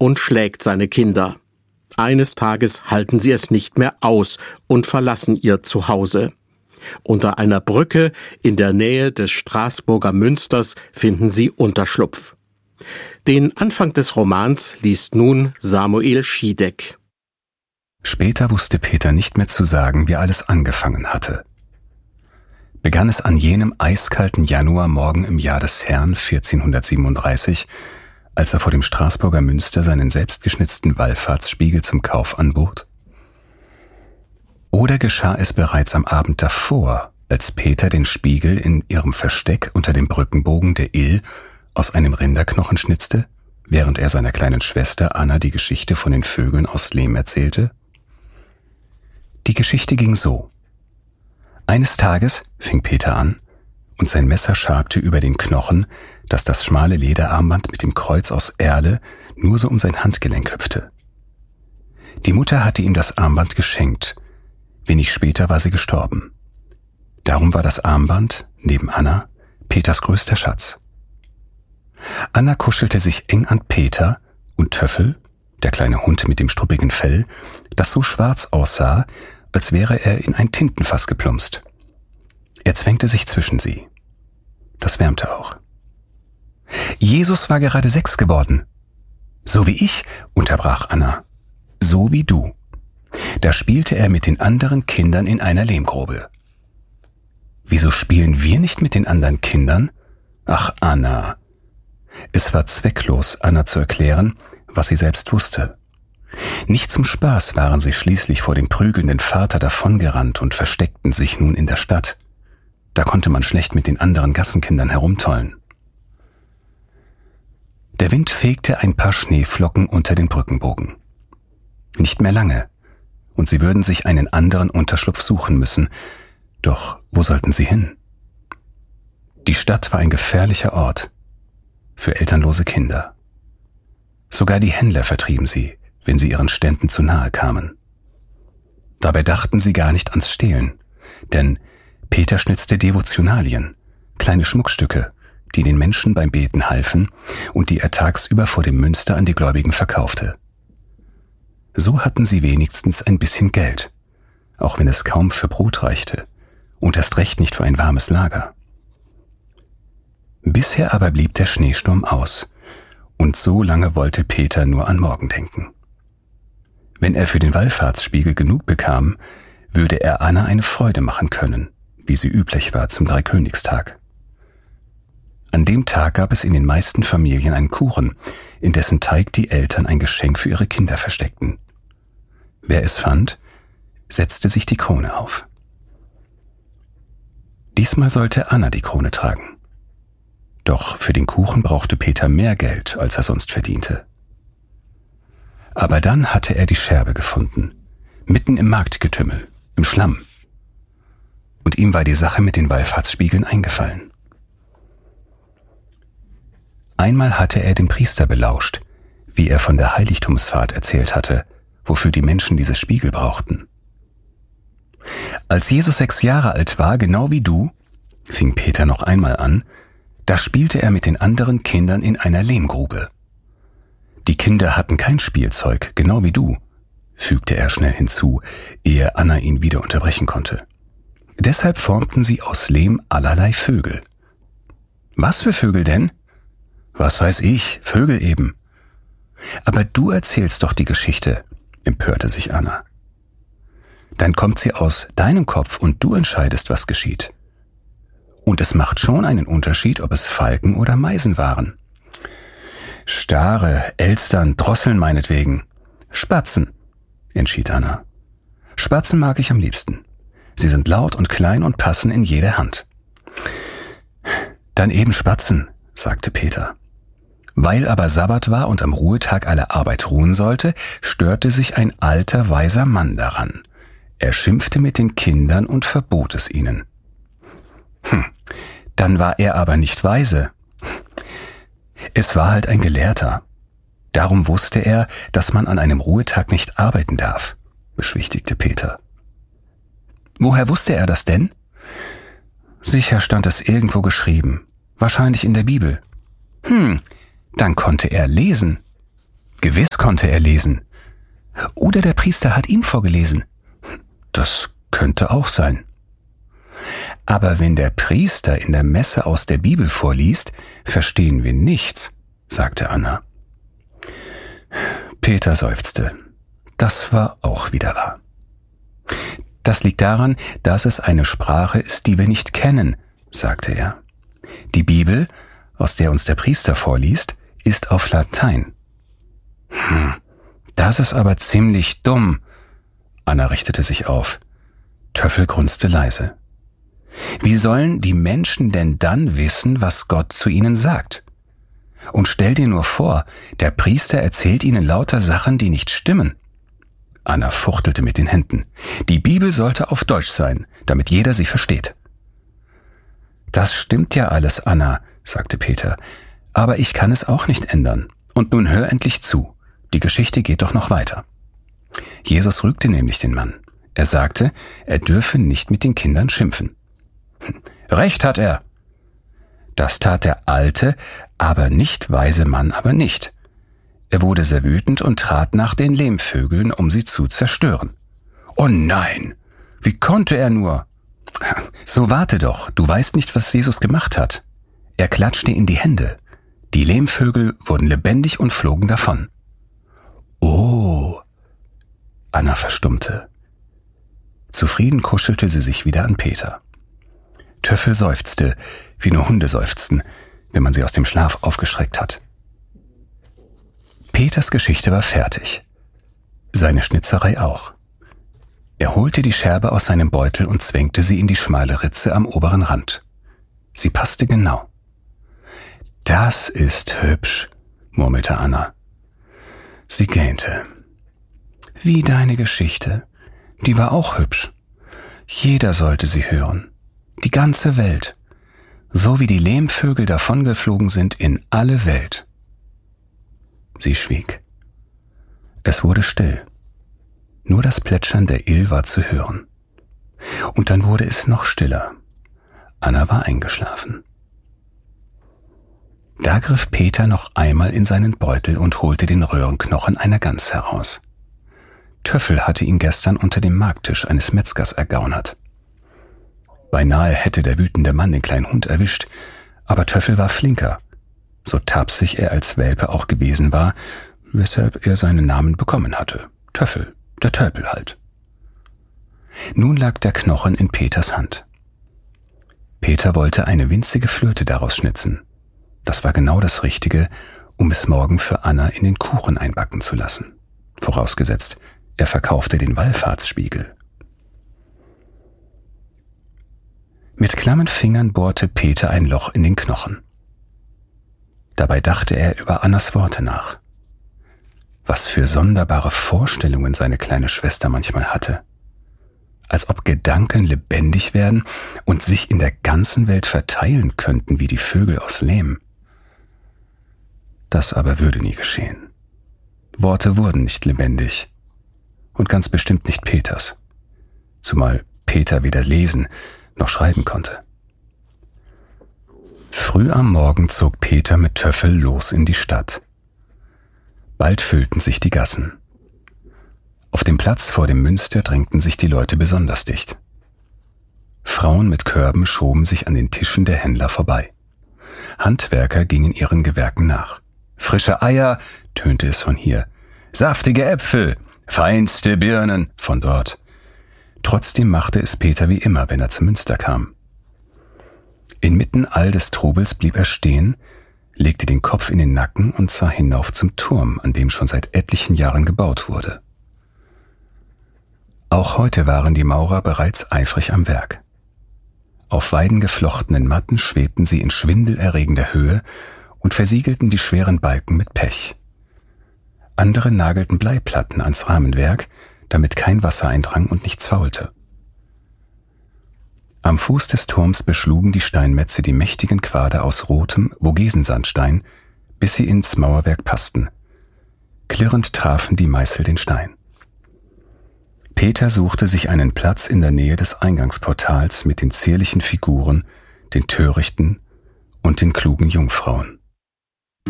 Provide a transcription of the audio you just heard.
und schlägt seine Kinder. Eines Tages halten sie es nicht mehr aus und verlassen ihr Zuhause. Unter einer Brücke in der Nähe des Straßburger Münsters finden sie Unterschlupf. Den Anfang des Romans liest nun Samuel Schiedeck. Später wusste Peter nicht mehr zu sagen, wie alles angefangen hatte. Begann es an jenem eiskalten Januarmorgen im Jahr des Herrn 1437, als er vor dem Straßburger Münster seinen selbstgeschnitzten Wallfahrtsspiegel zum Kauf anbot? Oder geschah es bereits am Abend davor, als Peter den Spiegel in ihrem Versteck unter dem Brückenbogen der Ill aus einem Rinderknochen schnitzte, während er seiner kleinen Schwester Anna die Geschichte von den Vögeln aus Lehm erzählte? Die Geschichte ging so. Eines Tages fing Peter an, und sein Messer schabte über den Knochen, dass das schmale Lederarmband mit dem Kreuz aus Erle nur so um sein Handgelenk hüpfte. Die Mutter hatte ihm das Armband geschenkt. Wenig später war sie gestorben. Darum war das Armband, neben Anna, Peters größter Schatz. Anna kuschelte sich eng an Peter und Töffel, der kleine Hund mit dem struppigen Fell, das so schwarz aussah, als wäre er in ein Tintenfass geplumpst. Er zwängte sich zwischen sie. Das wärmte auch. Jesus war gerade 6 geworden. So wie ich, unterbrach Anna. So wie du. Da spielte er mit den anderen Kindern in einer Lehmgrube. Wieso spielen wir nicht mit den anderen Kindern? Ach, Anna. Es war zwecklos, Anna zu erklären, was sie selbst wusste. Nicht zum Spaß waren sie schließlich vor dem prügelnden Vater davongerannt und versteckten sich nun in der Stadt. Da konnte man schlecht mit den anderen Gassenkindern herumtollen. Der Wind fegte ein paar Schneeflocken unter den Brückenbogen. Nicht mehr lange, und sie würden sich einen anderen Unterschlupf suchen müssen. Doch wo sollten sie hin? Die Stadt war ein gefährlicher Ort für elternlose Kinder. Sogar die Händler vertrieben sie, wenn sie ihren Ständen zu nahe kamen. Dabei dachten sie gar nicht ans Stehlen, denn Peter schnitzte Devotionalien, kleine Schmuckstücke, die den Menschen beim Beten halfen und die er tagsüber vor dem Münster an die Gläubigen verkaufte. So hatten sie wenigstens ein bisschen Geld, auch wenn es kaum für Brot reichte und erst recht nicht für ein warmes Lager. Bisher aber blieb der Schneesturm aus, und so lange wollte Peter nur an morgen denken. Wenn er für den Wallfahrtsspiegel genug bekam, würde er Anna eine Freude machen können, wie sie üblich war zum Dreikönigstag. An dem Tag gab es in den meisten Familien einen Kuchen, in dessen Teig die Eltern ein Geschenk für ihre Kinder versteckten. Wer es fand, setzte sich die Krone auf. Diesmal sollte Anna die Krone tragen. Doch für den Kuchen brauchte Peter mehr Geld, als er sonst verdiente. Aber dann hatte er die Scherbe gefunden, mitten im Marktgetümmel, im Schlamm. Und ihm war die Sache mit den Wallfahrtsspiegeln eingefallen. Einmal hatte er den Priester belauscht, wie er von der Heiligtumsfahrt erzählt hatte, wofür die Menschen diese Spiegel brauchten. Als Jesus 6 Jahre alt war, genau wie du, fing Peter noch einmal an, da spielte er mit den anderen Kindern in einer Lehmgrube. Die Kinder hatten kein Spielzeug, genau wie du, fügte er schnell hinzu, ehe Anna ihn wieder unterbrechen konnte. Deshalb formten sie aus Lehm allerlei Vögel. Was für Vögel denn? Was weiß ich, Vögel eben. Aber du erzählst doch die Geschichte, empörte sich Anna. Dann kommt sie aus deinem Kopf und du entscheidest, was geschieht. Und es macht schon einen Unterschied, ob es Falken oder Meisen waren. Stare, Elstern, Drosseln meinetwegen. Spatzen, entschied Anna. Spatzen mag ich am liebsten. Sie sind laut und klein und passen in jede Hand. Dann eben Spatzen, sagte Peter. Weil aber Sabbat war und am Ruhetag alle Arbeit ruhen sollte, störte sich ein alter, weiser Mann daran. Er schimpfte mit den Kindern und verbot es ihnen. Dann war er aber nicht weise. Es war halt ein Gelehrter. Darum wusste er, dass man an einem Ruhetag nicht arbeiten darf, beschwichtigte Peter. Woher wusste er das denn? Sicher stand es irgendwo geschrieben, wahrscheinlich in der Bibel. Dann konnte er lesen. Gewiss konnte er lesen. Oder der Priester hat ihm vorgelesen. Das könnte auch sein. Aber wenn der Priester in der Messe aus der Bibel vorliest, verstehen wir nichts, sagte Anna. Peter seufzte. Das war auch wieder wahr. Das liegt daran, dass es eine Sprache ist, die wir nicht kennen, sagte er. Die Bibel, aus der uns der Priester vorliest, ist auf Latein. Das ist aber ziemlich dumm. Anna richtete sich auf. Töffel grunzte leise. Wie sollen die Menschen denn dann wissen, was Gott zu ihnen sagt? Und stell dir nur vor, der Priester erzählt ihnen lauter Sachen, die nicht stimmen. Anna fuchtelte mit den Händen. Die Bibel sollte auf Deutsch sein, damit jeder sie versteht. Das stimmt ja alles, Anna, sagte Peter, aber ich kann es auch nicht ändern. Und nun hör endlich zu. Die Geschichte geht doch noch weiter. Jesus rügte nämlich den Mann. Er sagte, er dürfe nicht mit den Kindern schimpfen. Recht hat er. Das tat der alte, aber nicht weise Mann aber nicht. Er wurde sehr wütend und trat nach den Lehmvögeln, um sie zu zerstören. Oh nein, wie konnte er nur? So warte doch, du weißt nicht, was Jesus gemacht hat. Er klatschte in die Hände. Die Lehmvögel wurden lebendig und flogen davon. Oh, Anna verstummte. Zufrieden kuschelte sie sich wieder an Peter. Töffel seufzte, wie nur Hunde seufzen, wenn man sie aus dem Schlaf aufgeschreckt hat. Peters Geschichte war fertig. Seine Schnitzerei auch. Er holte die Scherbe aus seinem Beutel und zwängte sie in die schmale Ritze am oberen Rand. Sie passte genau. Das ist hübsch, murmelte Anna. Sie gähnte. Wie deine Geschichte. Die war auch hübsch. Jeder sollte sie hören. Die ganze Welt. So wie die Lehmvögel davongeflogen sind in alle Welt. Sie schwieg. Es wurde still. Nur das Plätschern der Ill war zu hören. Und dann wurde es noch stiller. Anna war eingeschlafen. Da griff Peter noch einmal in seinen Beutel und holte den Röhrenknochen einer Gans heraus. Töffel hatte ihn gestern unter dem Markttisch eines Metzgers ergaunert. Beinahe hätte der wütende Mann den kleinen Hund erwischt, aber Töffel war flinker, so tapsig er als Welpe auch gewesen war, weshalb er seinen Namen bekommen hatte. Töffel, der Tölpel halt. Nun lag der Knochen in Peters Hand. Peter wollte eine winzige Flöte daraus schnitzen. Das war genau das Richtige, um es morgen für Anna in den Kuchen einbacken zu lassen. Vorausgesetzt, er verkaufte den Wallfahrtsspiegel. Mit klammen Fingern bohrte Peter ein Loch in den Knochen. Dabei dachte er über Annas Worte nach. Was für sonderbare Vorstellungen seine kleine Schwester manchmal hatte. Als ob Gedanken lebendig werden und sich in der ganzen Welt verteilen könnten wie die Vögel aus Lehm. Das aber würde nie geschehen. Worte wurden nicht lebendig. Und ganz bestimmt nicht Peters. Zumal Peter weder lesen noch schreiben konnte. Früh am Morgen zog Peter mit Töffel los in die Stadt. Bald füllten sich die Gassen. Auf dem Platz vor dem Münster drängten sich die Leute besonders dicht. Frauen mit Körben schoben sich an den Tischen der Händler vorbei. Handwerker gingen ihren Gewerken nach. Frische Eier, tönte es von hier. Saftige Äpfel, feinste Birnen von dort. Trotzdem machte es Peter wie immer, wenn er zum Münster kam. Inmitten all des Trubels blieb er stehen, legte den Kopf in den Nacken und sah hinauf zum Turm, an dem schon seit etlichen Jahren gebaut wurde. Auch heute waren die Maurer bereits eifrig am Werk. Auf weidengeflochtenen Matten schwebten sie in schwindelerregender Höhe und versiegelten die schweren Balken mit Pech. Andere nagelten Bleiplatten ans Rahmenwerk, damit kein Wasser eindrang und nichts faulte. Am Fuß des Turms beschlugen die Steinmetze die mächtigen Quader aus rotem Vogesen-Sandstein, bis sie ins Mauerwerk passten. Klirrend trafen die Meißel den Stein. Peter suchte sich einen Platz in der Nähe des Eingangsportals mit den zierlichen Figuren, den törichten und den klugen Jungfrauen.